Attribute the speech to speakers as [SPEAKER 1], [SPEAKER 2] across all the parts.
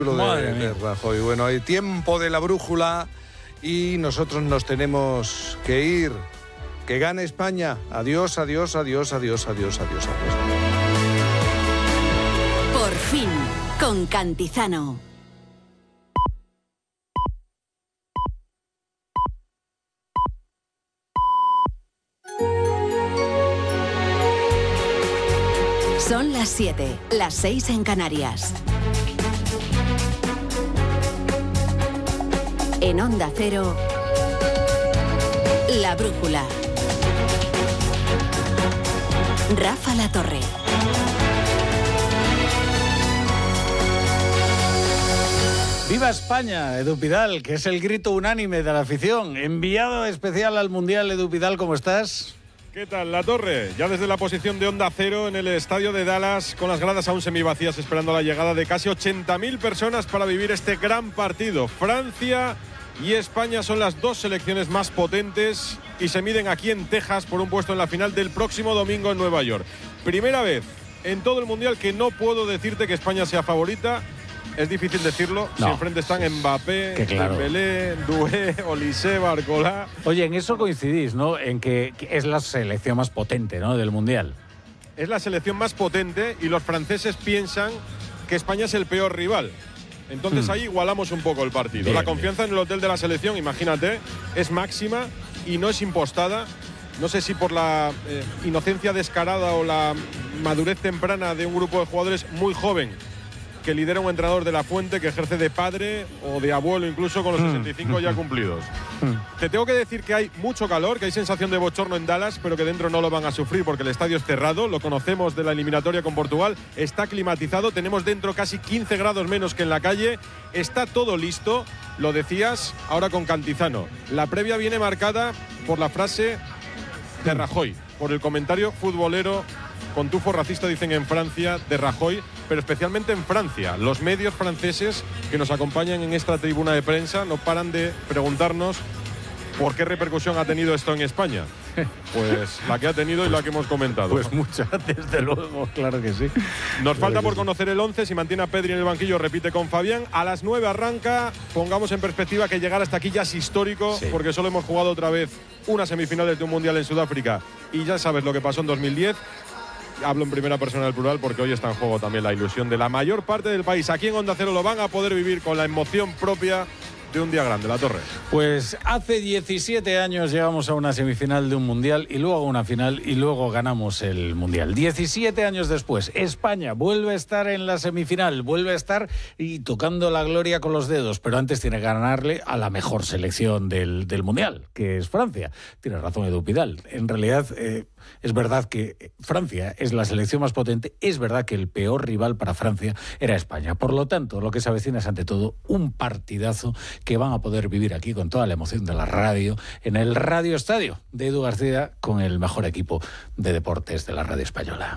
[SPEAKER 1] de Rajoy. Bueno, hay tiempo de la brújula y nosotros nos tenemos que ir. Que gane España. Adiós, adiós, adiós, adiós, adiós, adiós, adiós.
[SPEAKER 2] Por fin, con Cantizano. Son las 7, las 6 en Canarias. En Onda Cero, La Brújula. Rafa La Torre.
[SPEAKER 3] ¡Viva España, Edu Pidal! Que es el grito unánime de la afición. Enviado especial al Mundial, Edu Pidal, ¿cómo estás?
[SPEAKER 4] ¿Qué tal, La Torre? Ya desde la posición de Onda Cero en el estadio de Dallas, con las gradas aún semivacías, esperando la llegada de casi 80.000 personas para vivir este gran partido. Francia y España son las dos selecciones más potentes y se miden aquí en Texas por un puesto en la final del próximo domingo en Nueva York. Primera vez en todo el Mundial que no puedo decirte que España sea favorita. Es difícil decirlo, si enfrente están Mbappé, Dembélé, Doué, Olise, Barcola.
[SPEAKER 3] Oye, en eso coincidís, ¿no? En que es la selección más potente, ¿no?, del Mundial.
[SPEAKER 4] Es la selección más potente y los franceses piensan que España es el peor rival. Entonces ahí igualamos un poco el partido.
[SPEAKER 3] Bien,
[SPEAKER 4] la confianza en el hotel de la selección, imagínate, es máxima y no es impostada. No sé si por la inocencia descarada o la madurez temprana de un grupo de jugadores muy joven que lidera un entrenador de la Fuente que ejerce de padre o de abuelo incluso con los 65 ya cumplidos. Te tengo que decir que hay mucho calor, que hay sensación de bochorno en Dallas, pero que dentro no lo van a sufrir porque el estadio es cerrado, lo conocemos de la eliminatoria con Portugal, está climatizado, tenemos dentro casi 15 grados menos que en la calle, está todo listo, lo decías ahora con Cantizano. La previa viene marcada por la frase de Rajoy, por el comentario futbolero con tufo racista, dicen en Francia, de Rajoy, pero especialmente en Francia. Los medios franceses que nos acompañan en esta tribuna de prensa no paran de preguntarnos por qué repercusión ha tenido esto en España. Pues la que ha tenido y la que hemos comentado.
[SPEAKER 3] Pues muchas, desde luego, claro que sí.
[SPEAKER 4] Nos falta por conocer el 11, si mantiene a Pedri en el banquillo, repite con Fabián. A las 9 arranca, pongamos en perspectiva que llegar hasta aquí ya es histórico, porque solo hemos jugado otra vez una semifinal de un Mundial en Sudáfrica y ya sabes lo que pasó en 2010. Hablo en primera persona del plural porque hoy está en juego también la ilusión de la mayor parte del país. Aquí en Onda Cero lo van a poder vivir con la emoción propia de un día grande, La Torre.
[SPEAKER 3] Pues hace 17 años llegamos a una semifinal de un Mundial y luego a una final y luego ganamos el Mundial. 17 años después, España vuelve a estar en la semifinal, vuelve a estar y tocando la gloria con los dedos, pero antes tiene que ganarle a la mejor selección del Mundial, que es Francia. Tiene razón Edu Pidal. En realidad es verdad que Francia es la selección más potente, es verdad que el peor rival para Francia era España. Por lo tanto, lo que se avecina es ante todo un partidazo que van a poder vivir aquí con toda la emoción de la radio, en el Radio Estadio de Edu García, con el mejor equipo de deportes de la radio española.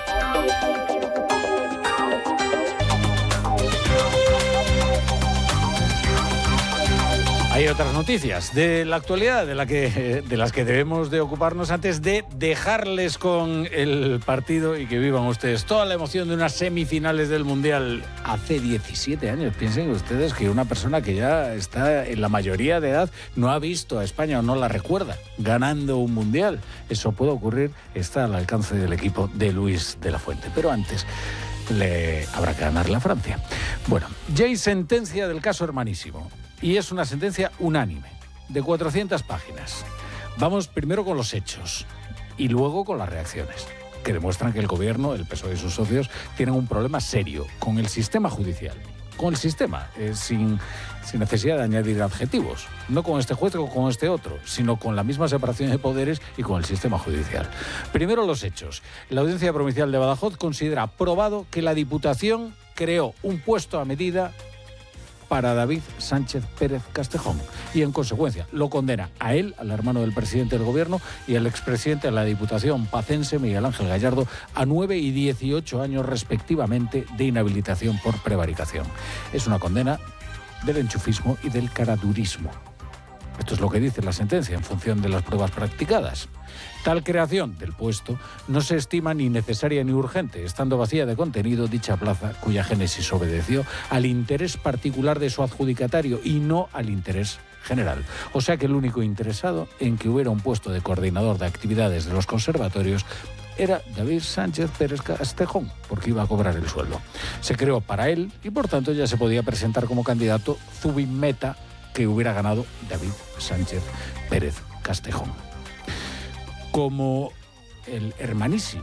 [SPEAKER 3] Hay otras noticias de la actualidad de las que debemos de ocuparnos antes de dejarles con el partido y que vivan ustedes toda la emoción de unas semifinales del Mundial. Hace 17 años, piensen ustedes que una persona que ya está en la mayoría de edad no ha visto a España o no la recuerda ganando un Mundial. Eso puede ocurrir, está al alcance del equipo de Luis de la Fuente. Pero antes habrá que ganarle a Francia. Bueno, ya hay sentencia del caso Hermanísimo. Y es una sentencia unánime, de 400 páginas. Vamos primero con los hechos y luego con las reacciones, que demuestran que el gobierno, el PSOE y sus socios, tienen un problema serio con el sistema judicial. Con el sistema, sin necesidad de añadir adjetivos. No con este juez o con este otro, sino con la misma separación de poderes y con el sistema judicial. Primero los hechos. La Audiencia Provincial de Badajoz considera probado que la Diputación creó un puesto a medida para David Sánchez Pérez Castejón y en consecuencia lo condena a él, al hermano del presidente del gobierno y al expresidente de la Diputación pacense Miguel Ángel Gallardo a 9 y 18 años respectivamente de inhabilitación por prevaricación. Es una condena del enchufismo y del caradurismo. Esto es lo que dice la sentencia en función de las pruebas practicadas. Tal creación del puesto no se estima ni necesaria ni urgente, estando vacía de contenido dicha plaza, cuya génesis obedeció al interés particular de su adjudicatario y no al interés general. O sea que el único interesado en que hubiera un puesto de coordinador de actividades de los conservatorios era David Sánchez Pérez Castejón, porque iba a cobrar el sueldo. Se creó para él y por tanto ya se podía presentar como candidato Zubin-Meta, que hubiera ganado David Sánchez Pérez Castejón. Como el hermanísimo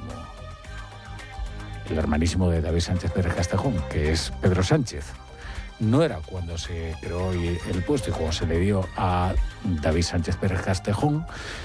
[SPEAKER 3] de David Sánchez Pérez Castejón, que es Pedro Sánchez, no era cuando se creó el puesto y cuando se le dio a David Sánchez Pérez Castejón,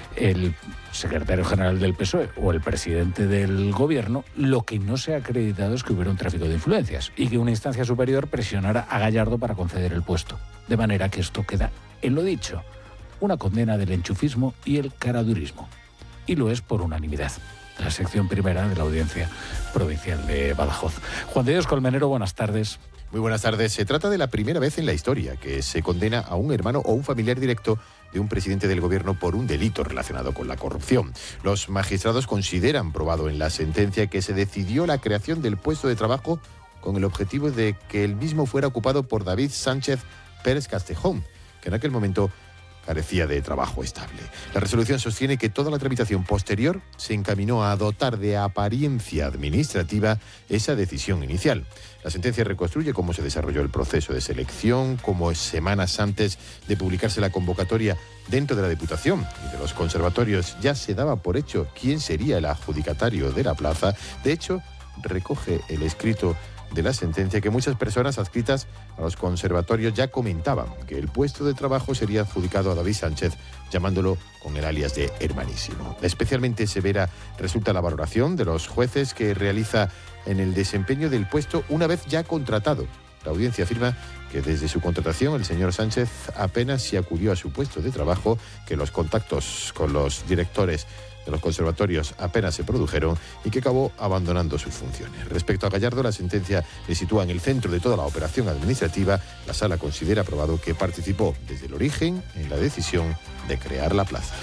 [SPEAKER 3] el secretario general del PSOE o el presidente del gobierno, lo que no se ha acreditado es que hubiera un tráfico de influencias y que una instancia superior presionara a Gallardo para conceder el puesto. De manera que esto queda en lo dicho, una condena del enchufismo y el caradurismo. Y lo es por unanimidad. La sección primera de la Audiencia Provincial de Badajoz. Juan de Dios Colmenero, buenas tardes.
[SPEAKER 5] Muy buenas tardes. Se trata de la primera vez en la historia que se condena a un hermano o un familiar directo de un presidente del gobierno por un delito relacionado con la corrupción. Los magistrados consideran probado en la sentencia que se decidió la creación del puesto de trabajo con el objetivo de que el mismo fuera ocupado por David Sánchez Pérez Castejón, que en aquel momento carecía de trabajo estable. La resolución sostiene que toda la tramitación posterior se encaminó a dotar de apariencia administrativa esa decisión inicial. La sentencia reconstruye cómo se desarrolló el proceso de selección, cómo semanas antes de publicarse la convocatoria dentro de la Diputación y de los conservatorios ya se daba por hecho quién sería el adjudicatario de la plaza. De hecho, recoge el escrito de la sentencia que muchas personas adscritas a los conservatorios ya comentaban que el puesto de trabajo sería adjudicado a David Sánchez, llamándolo con el alias de hermanísimo. Especialmente severa resulta la valoración de los jueces que realiza en el desempeño del puesto una vez ya contratado. La audiencia afirma que desde su contratación el señor Sánchez apenas se acudió a su puesto de trabajo, que los contactos con los directores de los conservatorios apenas se produjeron y que acabó abandonando sus funciones. Respecto a Gallardo, la sentencia le sitúa en el centro de toda la operación administrativa. La sala considera probado que participó desde el origen en la decisión de crear la plaza.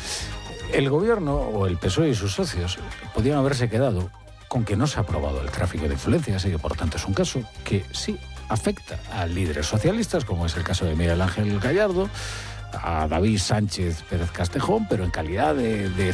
[SPEAKER 3] El gobierno o el PSOE y sus socios podían haberse quedado con que no se ha aprobado el tráfico de influencias y que por tanto es un caso que sí afecta a líderes socialistas, como es el caso de Miguel Ángel Gallardo, a David Sánchez Pérez Castejón, pero en calidad de